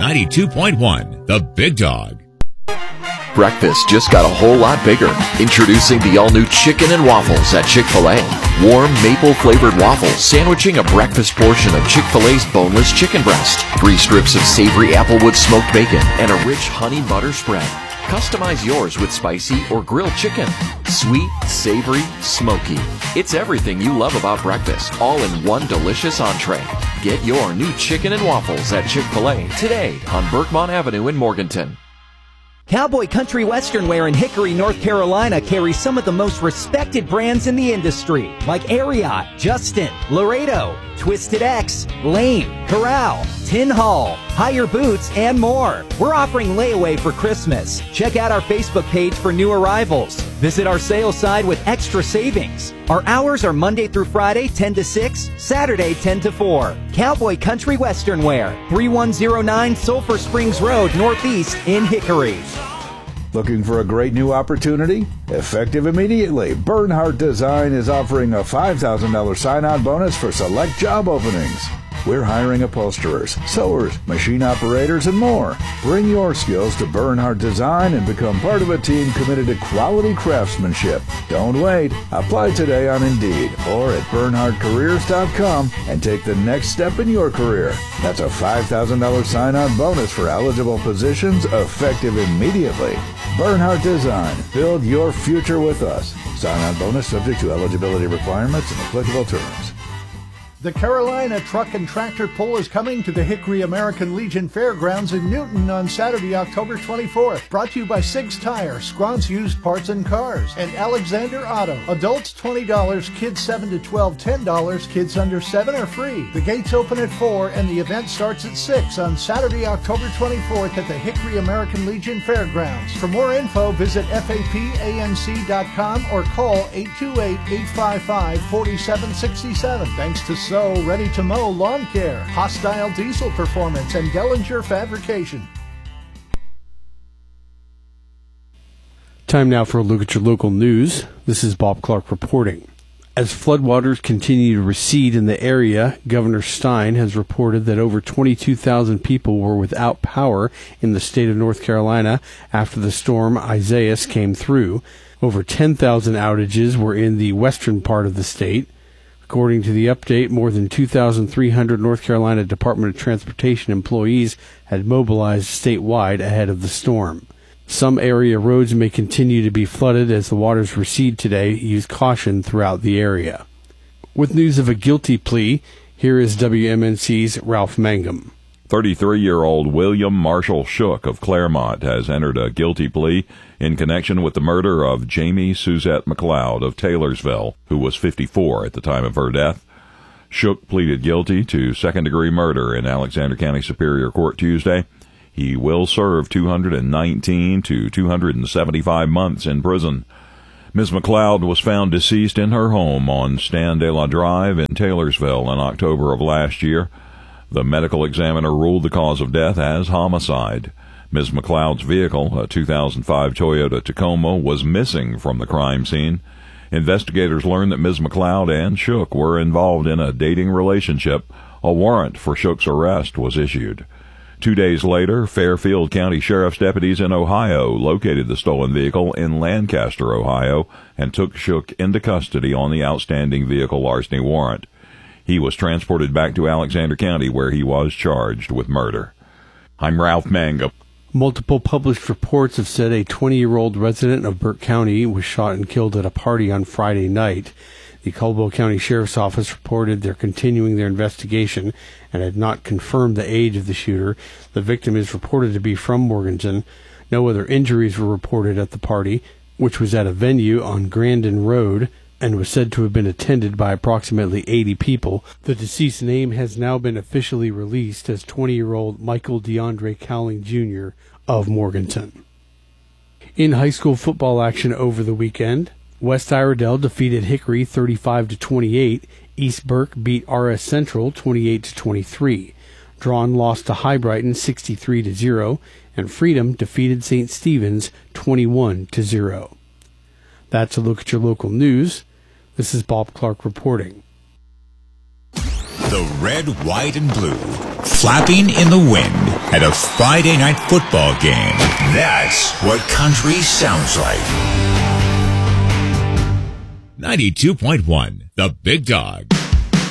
92.1, The Big Dog. Breakfast just got a whole lot bigger. Introducing the all-new Chicken and Waffles at Chick-fil-A. Warm, maple-flavored waffles sandwiching a breakfast portion of Chick-fil-A's boneless chicken breast. 3 strips of savory applewood smoked bacon and a rich honey butter spread. Customize yours with spicy or grilled chicken. Sweet, savory, smoky. It's everything you love about breakfast, all in one delicious entree. Get your new Chicken and Waffles at Chick-fil-A today on Berkmont Avenue in Morganton. Cowboy Country Western Wear in Hickory, North Carolina carries some of the most respected brands in the industry, like Ariat, Justin, Laredo, Twisted X, Lane, Corral, Tin Hall, Higher Boots, and more. We're offering layaway for Christmas. Check out our Facebook page for new arrivals. Visit our sales side with extra savings. Our hours are Monday through Friday, 10 to 6, Saturday, 10 to 4. Cowboy Country Western Wear, 3109 Sulphur Springs Road, Northeast in Hickory. Looking for a great new opportunity? Effective immediately, Bernhardt Design is offering a $5,000 sign-on bonus for select job openings. We're hiring upholsterers, sewers, machine operators, and more. Bring your skills to Bernhardt Design and become part of a team committed to quality craftsmanship. Don't wait. Apply today on Indeed or at BernhardtCareers.com and take the next step in your career. That's a $5,000 sign-on bonus for eligible positions effective immediately. Bernhardt Design. Build your future with us. Sign-on bonus subject to eligibility requirements and applicable terms. The Carolina Truck and Tractor Pull is coming to the Hickory American Legion Fairgrounds in Newton on Saturday, October 24th. Brought to you by Sig's Tire, Scronce Used Parts and Cars, and Alexander Auto. Adults $20, kids 7 to 12 $10, kids under 7 are free. The gates open at 4 and the event starts at 6 on Saturday, October 24th at the Hickory American Legion Fairgrounds. For more info, visit FAPANC.com or call 828-855-4767. Thanks to So Ready to Mow Lawn Care, Hostile Diesel Performance, and Dellinger Fabrication. Time now for a look at your local news. This is Bob Clark reporting. As floodwaters continue to recede in the area, Governor Stein has reported that over 22,000 people were without power in the state of North Carolina after the storm Isaias came through. Over 10,000 outages were in the western part of the state. According to the update, more than 2,300 North Carolina Department of Transportation employees had mobilized statewide ahead of the storm. Some area roads may continue to be flooded as the waters recede today. Use caution throughout the area. With news of a guilty plea, here is WMNC's Ralph Mangum. 33-year-old William Marshall Shook of Claremont has entered a guilty plea in connection with the murder of Jamie Suzette McLeod of Taylorsville, who was 54 at the time of her death. Shook pleaded guilty to second-degree murder in Alexander County Superior Court Tuesday. He will serve 219 to 275 months in prison. Ms. McLeod was found deceased in her home on Standela Drive in Taylorsville in October of last year. The medical examiner ruled the cause of death as homicide. Ms. McLeod's vehicle, a 2005 Toyota Tacoma, was missing from the crime scene. Investigators learned that Ms. McLeod and Shook were involved in a dating relationship. A warrant for Shook's arrest was issued. 2 days later, Fairfield County Sheriff's deputies in Ohio located the stolen vehicle in Lancaster, Ohio, and took Shook into custody on the outstanding vehicle larceny warrant. He was transported back to Alexander County, where he was charged with murder. I'm Ralph Mangum. Multiple published reports have said a 20-year-old resident of Burke County was shot and killed at a party on Friday night. The Caldwell County Sheriff's Office reported they're continuing their investigation and had not confirmed the age of the shooter. The victim is reported to be from Morganton. No other injuries were reported at the party, which was at a venue on Grandin Road and was said to have been attended by approximately 80 people. The deceased's name has now been officially released as 20-year-old Michael DeAndre Cowling Jr. of Morganton. In high school football action over the weekend, West Iredell defeated Hickory 35-28. East Burke beat RS Central 28-23. Drawn lost to High Brighton 63-0, and Freedom defeated St. Stephen's 21-0. That's a look at your local news. This is Bob Clark reporting. The red, white, and blue, flapping in the wind. at a Friday night football game. That's what country sounds like. 92.1, The Big Dog.